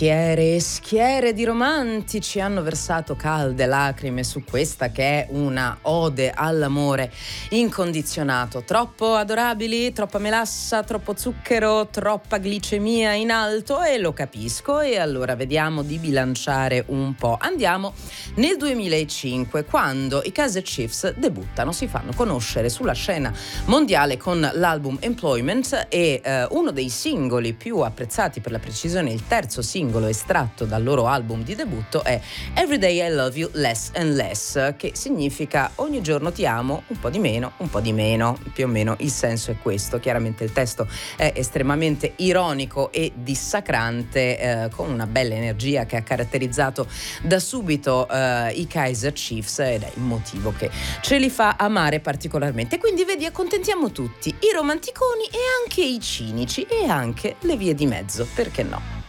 Schiere e schiere di romantici hanno versato calde lacrime su questa che è una ode all'amore incondizionato. Troppo adorabili, troppa melassa, troppo zucchero, troppa glicemia in alto, e lo capisco, e allora vediamo di bilanciare un po'. Andiamo nel 2005, quando i Kaiser Chiefs debuttano, si fanno conoscere sulla scena mondiale con l'album Employment, e uno dei singoli più apprezzati, per la precisione il terzo singolo estratto dal loro album di debutto, è Every Day I Love You Less and Less, che significa ogni giorno ti amo un po' di meno, un po' di meno. Più o meno il senso è questo. Chiaramente il testo è estremamente ironico e dissacrante, con una bella energia che ha caratterizzato da subito i Kaiser Chiefs, ed è il motivo che ce li fa amare particolarmente. Quindi vedi, accontentiamo tutti, i romanticoni e anche i cinici, e anche le vie di mezzo, perché no?